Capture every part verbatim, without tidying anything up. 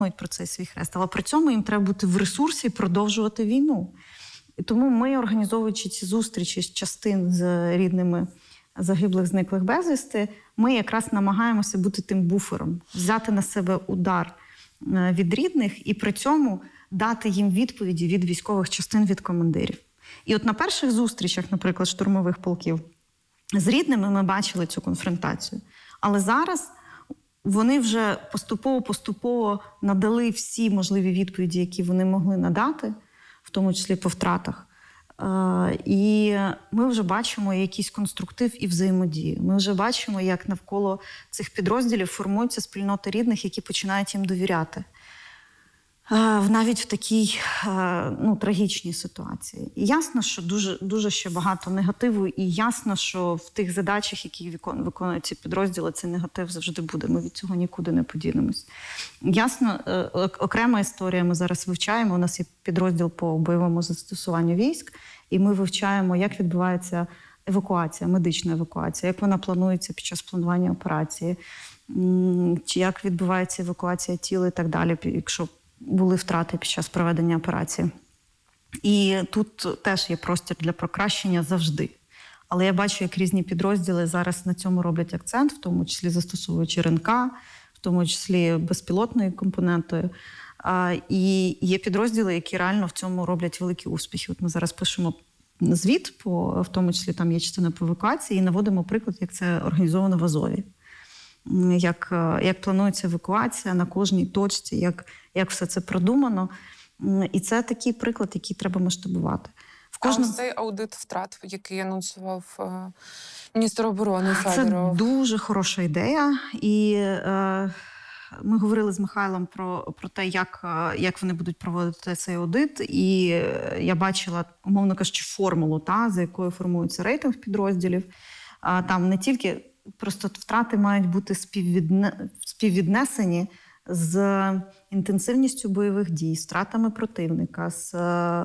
про цей свій хрест, але при цьому їм треба бути в ресурсі і продовжувати війну. І тому ми, організовуючи ці зустрічі з частин з рідними загиблих, зниклих безвісти, ми якраз намагаємося бути тим буфером, взяти на себе удар від рідних і при цьому дати їм відповіді від військових частин, від командирів. І от на перших зустрічах, наприклад, штурмових полків, з рідними ми бачили цю конфронтацію. Але зараз вони вже поступово-поступово надали всі можливі відповіді, які вони могли надати, в тому числі по втратах. І ми вже бачимо якийсь конструктив і взаємодію. Ми вже бачимо, як навколо цих підрозділів формуються спільноти рідних, які починають їм довіряти. Навіть в такій ну, трагічній ситуації. І ясно, що дуже, дуже ще багато негативу, і ясно, що в тих задачах, які виконують ці підрозділи, цей негатив завжди буде. Ми від цього нікуди не подінемось. Ясно, окрема історія ми зараз вивчаємо. У нас є підрозділ по бойовому застосуванню військ, і ми вивчаємо, як відбувається евакуація, медична евакуація, як вона планується під час планування операції, чи як відбувається евакуація тіла і так далі, якщо були втрати під час проведення операції. І тут теж є простір для покращення завжди. Але я бачу, як різні підрозділи зараз на цьому роблять акцент, в тому числі застосовуючи РНК, в тому числі безпілотною компонентою. І є підрозділи, які реально в цьому роблять великі успіхи. От ми зараз пишемо звіт, по, в тому числі там є частина по евакуації, і наводимо приклад, як це організовано в Азові. Як, як планується евакуація на кожній точці, як, як все це продумано. І це такий приклад, який треба масштабувати. В кожному... А ось цей аудит втрат, який анонсував е, міністр оборони Федоров. Це дуже хороша ідея. І е, ми говорили з Михайлом про, про те, як, як вони будуть проводити цей аудит. І я бачила, умовно кажучи, формулу, та, за якою формується рейтинг підрозділів. А, там не тільки... Просто втрати мають бути співвідне... співвіднесені з інтенсивністю бойових дій, з втратами противника, з, е...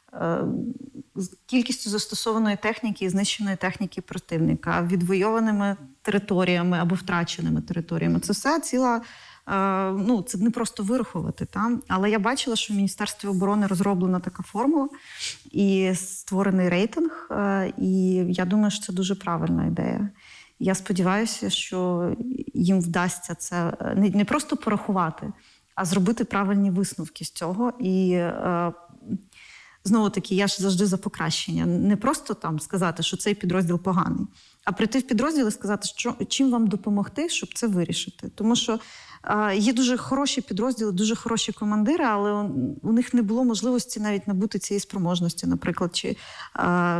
з кількістю застосованої техніки і знищеної техніки противника, відвойованими територіями або втраченими територіями. Це все ціла, е... ну, це не просто вирахувати. Та? Але я бачила, що в Міністерстві оборони розроблена така формула і створений рейтинг, е... і я думаю, що це дуже правильна ідея. Я сподіваюся, що їм вдасться це не просто порахувати, а зробити правильні висновки з цього. І е, знову-таки, я ж завжди за покращення. Не просто там сказати, що цей підрозділ поганий, а прийти в підрозділ і сказати, що, чим вам допомогти, щоб це вирішити. Тому що е, є дуже хороші підрозділи, дуже хороші командири, але у, у них не було можливості навіть набути цієї спроможності, наприклад, чи, е,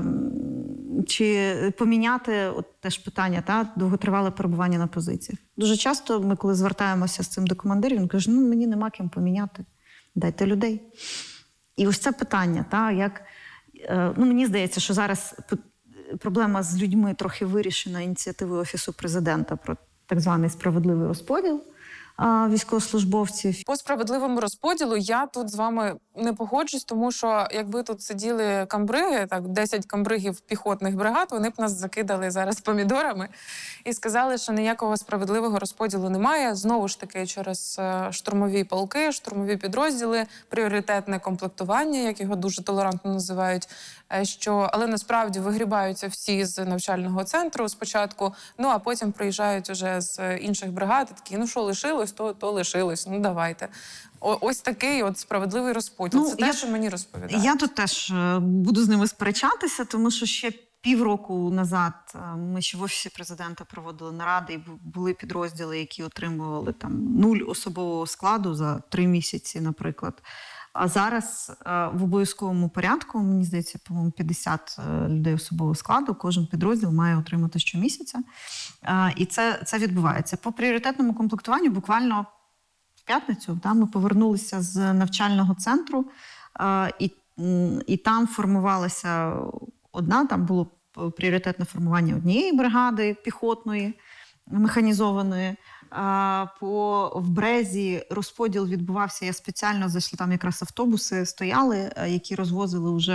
чи поміняти, от теж питання, та, довготривале перебування на позиціях. Дуже часто ми, коли звертаємося з цим до командирів, він каже, ну мені нема ким поміняти, дайте людей. І ось це питання, та, як, е, ну мені здається, що зараз проблема з людьми трохи вирішена ініціативою Офісу Президента про так званий справедливий розподіл а, військовослужбовців. По справедливому розподілу я тут з вами не погоджусь, тому що якби тут сиділи камбриги, так, десять камбригів піхотних бригад, вони б нас закидали зараз помідорами і сказали, що ніякого справедливого розподілу немає. Знову ж таки, через штурмові полки, штурмові підрозділи, пріоритетне комплектування, як його дуже толерантно називають, що, але насправді вигрібаються всі з навчального центру спочатку, ну а потім приїжджають уже з інших бригад і такі, ну що лишилось, то, то лишилось, ну давайте. О, ось такий от справедливий розподіл. Ну, це те, що мені розповідають. Я тут теж буду з ними сперечатися, тому що ще півроку назад ми ще в Офісі Президента проводили наради, і були підрозділи, які отримували там нуль особового складу за три місяці, наприклад. А зараз в обов'язковому порядку, мені здається, по-моєму, п'ятдесят людей особового складу, кожен підрозділ має отримати щомісяця. І це, це відбувається. По пріоритетному комплектуванню буквально в п'ятницю да, ми повернулися з навчального центру, і, і там формувалася одна, там було пріоритетне формування однієї бригади піхотної, механізованої. По, в Брезі розподіл відбувався, я спеціально зайшла, там якраз автобуси стояли, які розвозили вже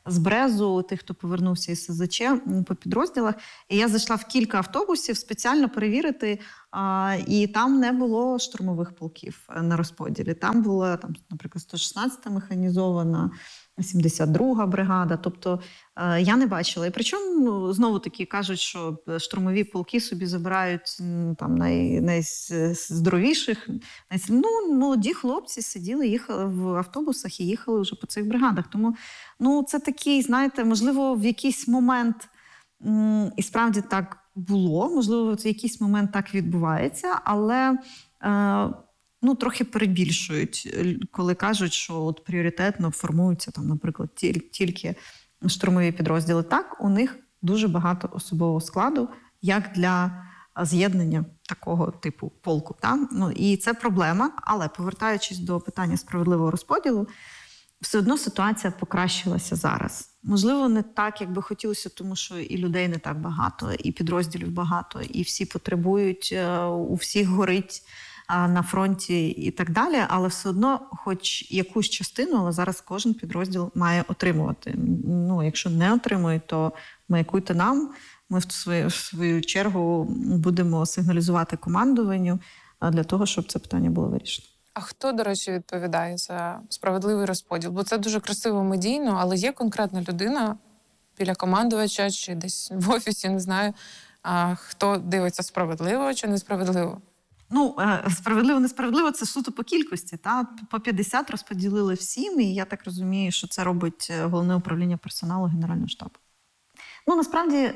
з Брезу, тих, хто повернувся із СЗЧ по підрозділах. І я зайшла в кілька автобусів спеціально перевірити, а, і там не було штурмових полків на розподілі. Там була, там, наприклад, сто шістнадцята механізована, сімдесят друга бригада. Тобто е, я не бачила. І причому, ну, знову-таки, кажуть, що штурмові полки собі забирають там най, найздоровіших. Най, ну, молоді хлопці сиділи, їхали в автобусах і їхали вже по цих бригадах. Тому, ну, це такий, знаєте, можливо, в якийсь момент м, і справді так було, можливо, в якийсь момент так відбувається, але е, ну, трохи перебільшують, коли кажуть, що от пріоритетно формуються, там, наприклад, тільки штурмові підрозділи. Так, у них дуже багато особового складу, як для з'єднання такого типу полку. Так? Ну, і це проблема, але повертаючись до питання справедливого розподілу, все одно ситуація покращилася зараз. Можливо, не так, як би хотілося, тому що і людей не так багато, і підрозділів багато, і всі потребують, у всіх горить на фронті і так далі, але все одно хоч якусь частину, але зараз кожен підрозділ має отримувати. Ну, якщо не отримує, то маякуйте нам, ми в свою, в свою чергу будемо сигналізувати командуванню для того, щоб це питання було вирішено. А хто, до речі, відповідає за справедливий розподіл? Бо це дуже красиво медійно, але є конкретна людина біля командувача чи десь в офісі, не знаю, а хто дивиться справедливо чи несправедливо? Ну, справедливо, несправедливо – це суто по кількості. Та? По п'ятдесят розподілили всім, і я так розумію, що це робить Головне управління персоналу Генерального штабу. Ну, насправді,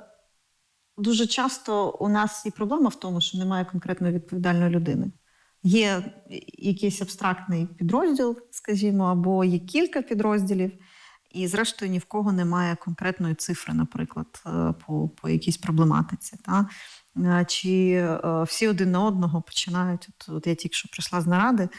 дуже часто у нас і проблема в тому, що немає конкретної відповідальної людини. Є якийсь абстрактний підрозділ, скажімо, або є кілька підрозділів, і зрештою ні в кого немає конкретної цифри, наприклад, по, по якійсь проблематиці. Та? Чи е, всі один на одного починають, от, от я тільки що прийшла з наради,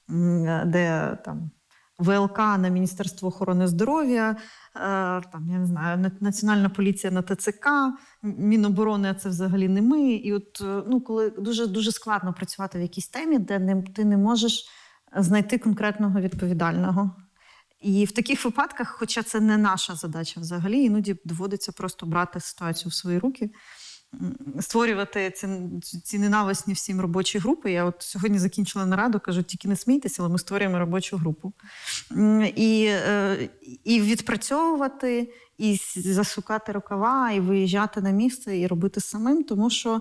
де там ВЛК на Міністерство охорони здоров'я, е, там, я не знаю, Національна поліція на ТЦК, Міноборони, а це взагалі не ми. І от, ну, коли дуже, дуже складно працювати в якійсь темі, де не, ти не можеш знайти конкретного відповідального. І в таких випадках, хоча це не наша задача взагалі, іноді доводиться просто брати ситуацію в свої руки, створювати ці, ці ненависні всім робочі групи. Я от сьогодні закінчила нараду, кажу, тільки не смійтеся, але ми створюємо робочу групу. І, і відпрацьовувати, і засукати рукава, і виїжджати на місце, і робити самим, тому що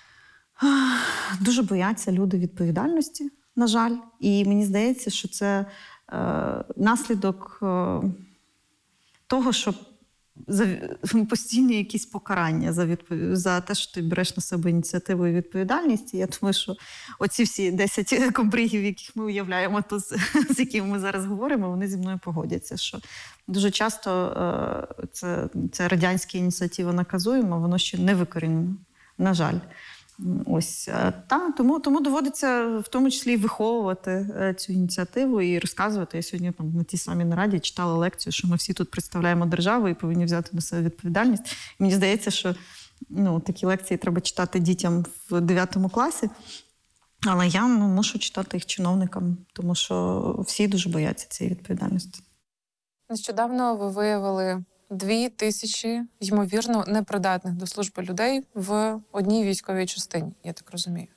дуже бояться люди відповідальності, на жаль. І мені здається, що це е, наслідок е, того, що за постійні якісь покарання за, відпов... за те, що ти береш на себе ініціативу і відповідальність. І я думаю, що оці всі десять комбригів, яких ми уявляємо тут, з якими ми зараз говоримо, вони зі мною погодяться, що дуже часто е, це, це радянська ініціатива наказуємо, воно ще не викорінено, на жаль. Ось, та, тому, тому доводиться в тому числі виховувати цю ініціативу і розказувати. Я сьогодні там, на тій самій нараді читала лекцію, що ми всі тут представляємо державу і повинні взяти на себе відповідальність. І мені здається, що ну, такі лекції треба читати дітям в дев'ятому класі, але я ну, мушу читати їх чиновникам, тому що всі дуже бояться цієї відповідальності. Нещодавно ви виявили дві тисячі, ймовірно, непридатних до служби людей в одній військовій частині, я так розумію.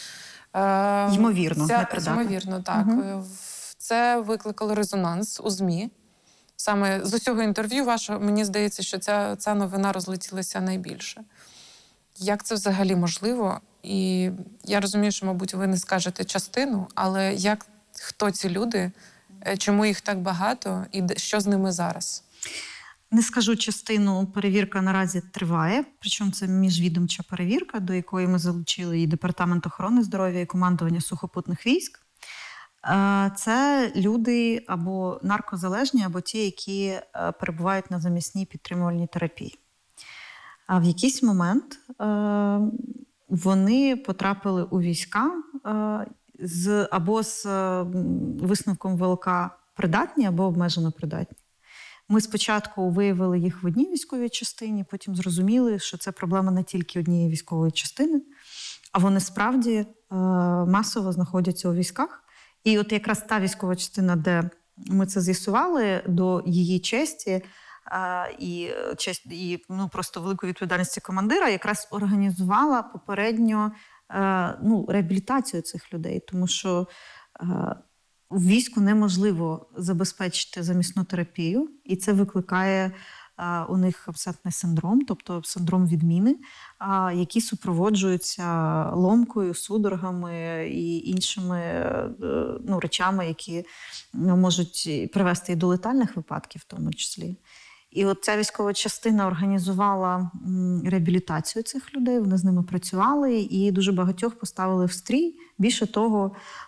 Е, ймовірно, ця, непридатних. Ймовірно, так. Угу. Це викликало резонанс у ЗМІ. Саме з усього інтерв'ю вашого, мені здається, що ця, ця новина розлетілася найбільше. Як це взагалі можливо? І я розумію, що, мабуть, ви не скажете частину, але як, хто ці люди, чому їх так багато і що з ними зараз? Не скажу частину, перевірка наразі триває, причому це міжвідомча перевірка, до якої ми залучили і Департамент охорони здоров'я, і командування сухопутних військ. Це люди або наркозалежні, або ті, які перебувають на замісній підтримувальній терапії. А в якийсь момент вони потрапили у війська з, або з висновком ВЛК придатні, або обмежено придатні. Ми спочатку виявили їх в одній військовій частині, потім зрозуміли, що це проблема не тільки однієї військової частини, а вони справді е, масово знаходяться у військах. І от якраз та військова частина, де ми це з'ясували, до її честі, і, і ну, просто велику відповідальність командира, якраз організувала попередньо ну, реабілітацію цих людей, тому що в війську неможливо забезпечити замісну терапію, і це викликає а, у них абсентний синдром, тобто синдром відміни, а, які супроводжуються ломкою, судорогами і іншими ну, речами, які можуть привести і до летальних випадків в тому числі. І от ця військова частина організувала реабілітацію цих людей, вони з ними працювали і дуже багатьох поставили в стрій. Більше того,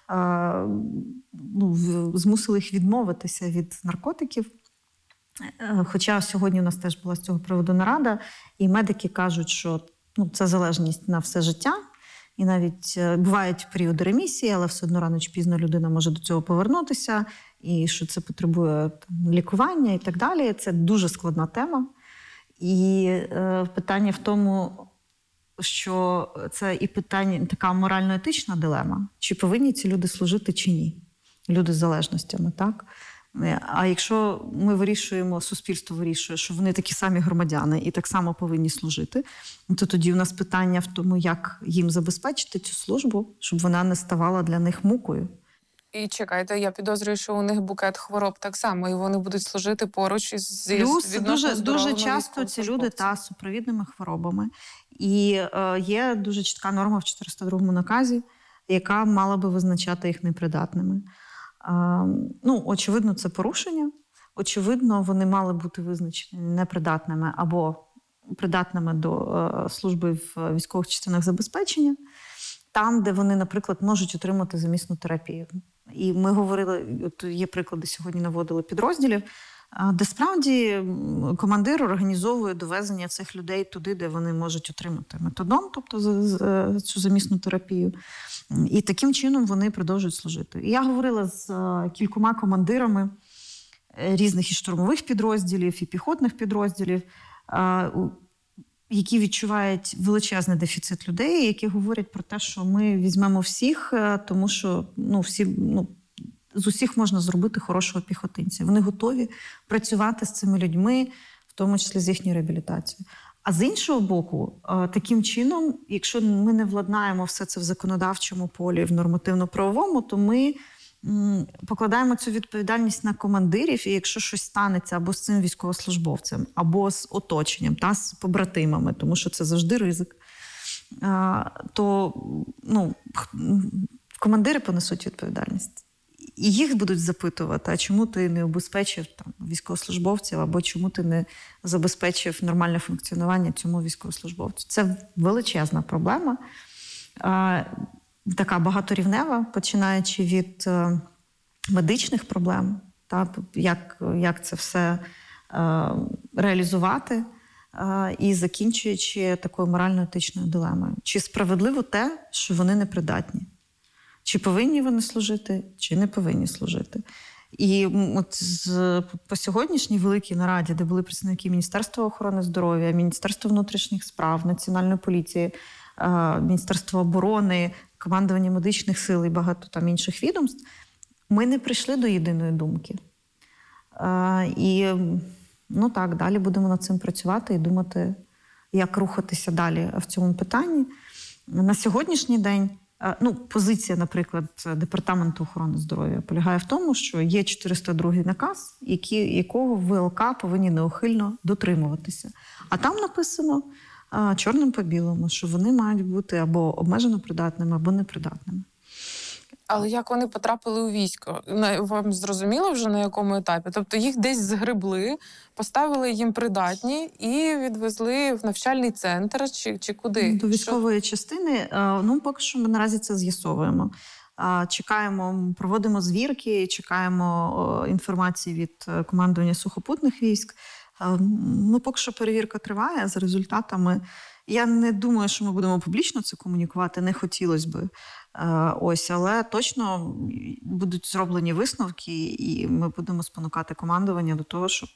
ну, змусили їх відмовитися від наркотиків. Хоча сьогодні у нас теж була з цього приводу нарада, і медики кажуть, що ну, це залежність на все життя. І навіть бувають періоди ремісії, але все одно рано чи пізно людина може до цього повернутися, і що це потребує там, лікування і так далі. Це дуже складна тема. І е, питання в тому, що це і питання, така морально-етична дилема. Чи повинні ці люди служити, чи ні? Люди з залежностями, так? А якщо ми вирішуємо, суспільство вирішує, що вони такі самі громадяни і так само повинні служити, то тоді у нас питання в тому, як їм забезпечити цю службу, щоб вона не ставала для них мукою. І чекайте, я підозрюю, що у них букет хвороб так само, і вони будуть служити поруч із Плюс дуже, дуже часто ці люди та з супровідними хворобами. І е, є дуже чітка норма в чотириста другому наказі, яка мала би визначати їх непридатними. Ну, очевидно, це порушення. Очевидно, вони мали бути визначені непридатними або придатними до служби в військових частинах забезпечення, там, де вони, наприклад, можуть отримати замісну терапію. І ми говорили, от є приклади, сьогодні наводили підрозділів, де справді командир організовує довезення цих людей туди, де вони можуть отримати метадон, тобто цю замісну терапію. І таким чином вони продовжують служити. І я говорила з кількома командирами різних і штурмових підрозділів, і піхотних підрозділів, які відчувають величезний дефіцит людей, які говорять про те, що ми візьмемо всіх, тому що ну, всі, ну, з усіх можна зробити хорошого піхотинця. Вони готові працювати з цими людьми, в тому числі з їхньою реабілітацією. А з іншого боку, таким чином, якщо ми не владнаємо все це в законодавчому полі, в нормативно-правовому, то ми покладаємо цю відповідальність на командирів, і якщо щось станеться або з цим військовослужбовцем, або з оточенням, та, з побратимами, тому що це завжди ризик, то ну, командири понесуть відповідальність. І їх будуть запитувати, а чому ти не обезпечив там, військовослужбовців, або чому ти не забезпечив нормальне функціонування цьому військовослужбовцю. Це величезна проблема, така багаторівнева, починаючи від медичних проблем, та, як, як це все реалізувати, і закінчуючи такою морально-етичною дилемою. Чи справедливо те, що вони непридатні? Чи повинні вони служити, чи не повинні служити. І от з, по сьогоднішній великій нараді, де були представники Міністерства охорони здоров'я, Міністерства внутрішніх справ, Національної поліції, Міністерства оборони, командування медичних сил і багато там інших відомств, ми не прийшли до єдиної думки. І, ну так, далі будемо над цим працювати і думати, як рухатися далі в цьому питанні. На сьогоднішній день ну, позиція, наприклад, Департаменту охорони здоров'я полягає в тому, що є чотириста другий наказ, які, якого ВЛК повинні неухильно дотримуватися. А там написано а, чорним по білому, що вони мають бути або обмежено придатними, або непридатними. Але як вони потрапили у військо? Вам зрозуміло вже на якому етапі? Тобто їх десь згребли, поставили їм придатні і відвезли в навчальний центр чи, чи куди? До військової Що? частини. Ну, поки що ми наразі це з'ясовуємо. Чекаємо, проводимо звірки, чекаємо інформації від командування сухопутних військ. Ну, поки що перевірка триває за результатами. Я не думаю, що ми будемо публічно це комунікувати, не хотілося би. Ось, але точно будуть зроблені висновки, і ми будемо спонукати командування до того, щоб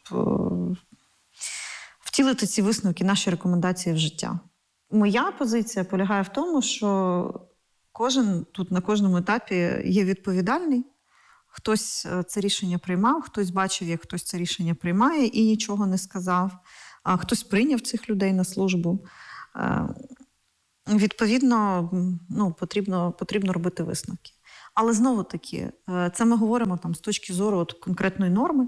втілити ці висновки, наші рекомендації в життя. Моя позиція полягає в тому, що кожен тут на кожному етапі є відповідальний, хтось це рішення приймав, хтось бачив, як хтось це рішення приймає і нічого не сказав, а хтось прийняв цих людей на службу. Відповідно, ну, потрібно, потрібно робити висновки. Але знову-таки, це ми говоримо там, з точки зору от, конкретної норми,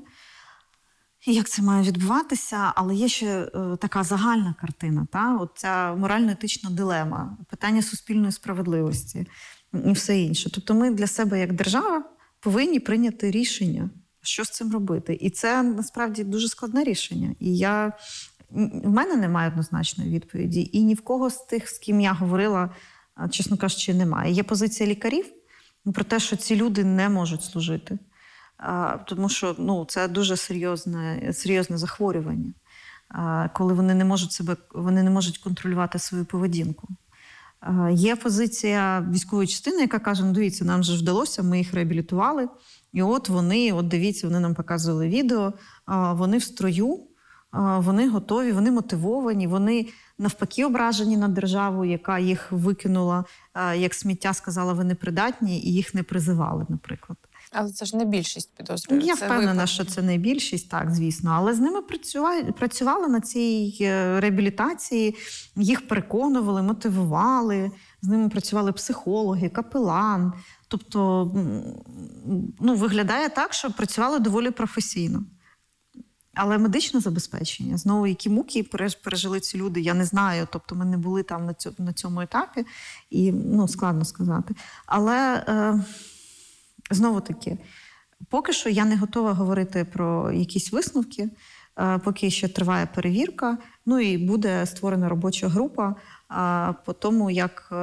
як це має відбуватися, але є ще е, така загальна картина, та? От ця морально-етична дилема, питання суспільної справедливості і все інше. Тобто ми для себе, як держава, повинні прийняти рішення, що з цим робити. І це, насправді, дуже складне рішення. І я, в мене немає однозначної відповіді. І ні в кого з тих, з ким я говорила, чесно кажучи, немає. Є позиція лікарів про те, що ці люди не можуть служити. Тому що ну, це дуже серйозне, серйозне захворювання, коли вони не можуть себе, вони не можуть контролювати свою поведінку. Є позиція військової частини, яка каже, ну дивіться, нам же вдалося, ми їх реабілітували, і от вони, от дивіться, вони нам показували відео, вони в строю, вони готові, вони мотивовані, вони навпаки ображені на державу, яка їх викинула, як сміття, сказала, ви непридатні, і їх не призивали, наприклад. Але це ж не більшість підозрюю. Я це впевнена, випадки. що це не більшість, так, звісно. Але з ними працювали, працювали на цій реабілітації, їх переконували, мотивували, з ними працювали психологи, капелан. Тобто, ну, виглядає так, що працювали доволі професійно. Але медичне забезпечення, знову, які муки пережили ці люди, я не знаю. Тобто ми не були там на цьому, на цьому етапі, і ну, складно сказати. Але... Е, Знову-таки, поки що я не готова говорити про якісь висновки, поки ще триває перевірка, ну і буде створена робоча група по тому, як,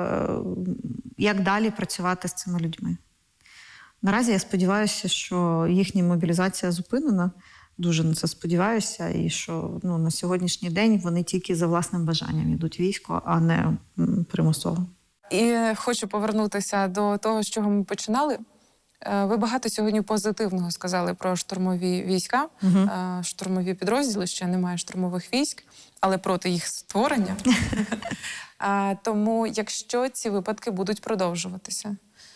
як далі працювати з цими людьми. Наразі я сподіваюся, що їхня мобілізація зупинена, дуже на це сподіваюся, і що ну, на сьогоднішній день вони тільки за власним бажанням йдуть в військо, а не примусово. І хочу повернутися до того, з чого ми починали. Ви багато сьогодні позитивного сказали про штурмові війська, угу. штурмові підрозділи, ще немає штурмових військ, але проти їх створення. Тому якщо ці випадки будуть продовжуватися,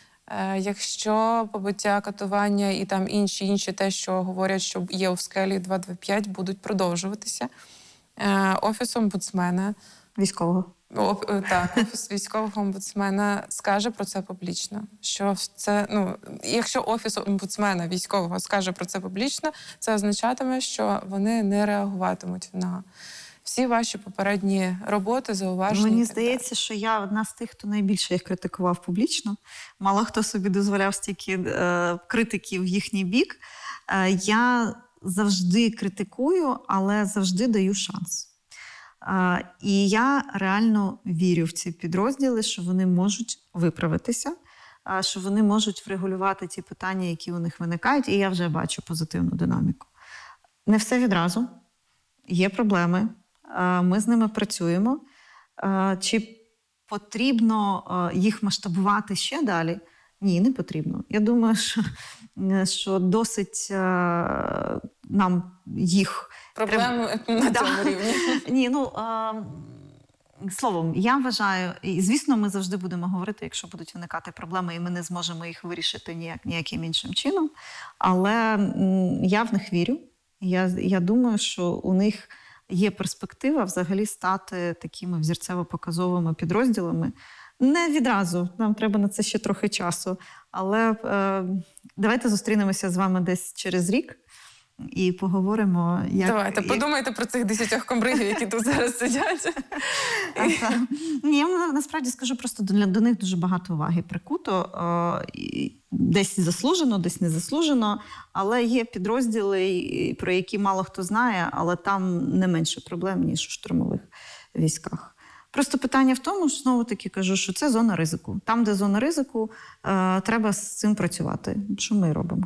якщо побиття, катування і там інші, інші те, що говорять, що є у скелі два два п'ять, будуть продовжуватися, Офіс омбудсмена... Військового. О, так, Офіс військового омбудсмена скаже про це публічно. Що це, ну, якщо Офіс омбудсмена військового скаже про це публічно, це означатиме, що вони не реагуватимуть на всі ваші попередні роботи, зауваження. Мені здається, що я одна з тих, хто найбільше їх критикував публічно. Мало хто собі дозволяв стільки е, критики в їхній бік. Е, я завжди критикую, але завжди даю шанс. Uh, і я реально вірю в ці підрозділи, що вони можуть виправитися, uh, що вони можуть врегулювати ті питання, які у них виникають, і я вже бачу позитивну динаміку. Не все відразу. Є проблеми. Uh, ми з ними працюємо. Uh, чи потрібно uh, їх масштабувати ще далі? Ні, не потрібно. Я думаю, що, що досить uh, нам їх... Проблеми Треба... на цьому рівні. Ні, ну, а, словом, я вважаю, і звісно, ми завжди будемо говорити, якщо будуть виникати проблеми, і ми не зможемо їх вирішити ніяк, ніяким іншим чином, але м, я в них вірю. Я, я думаю, що у них є перспектива взагалі стати такими взірцево-показовими підрозділами. Не відразу, нам треба на це ще трохи часу, але е, давайте зустрінемося з вами десь через рік, і поговоримо, як... Давайте, як... подумайте про цих десятьох комбригів, які тут зараз сидять. Ні, я насправді скажу, просто до, до них дуже багато уваги прикуто. Десь заслужено, десь не заслужено. Але є підрозділи, про які мало хто знає, але там не менше проблем, ніж у штурмових військах. Просто питання в тому, що знову-таки кажу, що це зона ризику. Там, де зона ризику, треба з цим працювати. Що ми і робимо.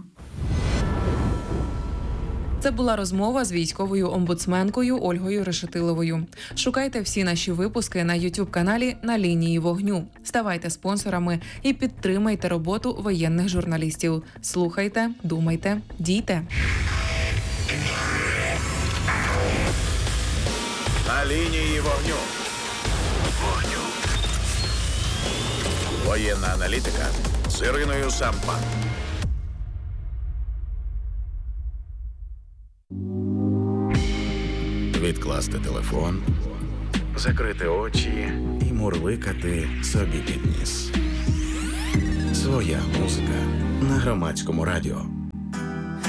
Це була розмова з військовою омбудсменкою Ольгою Решетиловою. Шукайте всі наші випуски на ютуб-каналі «На лінії вогню». Ставайте спонсорами і підтримайте роботу воєнних журналістів. Слухайте, думайте, дійте. На лінії вогню. Вогню. Воєнна аналітика з Іриною Сампан. відкласти телефон, закрити очі і мурликати собі під ніс. Своя музика на Громадському радіо.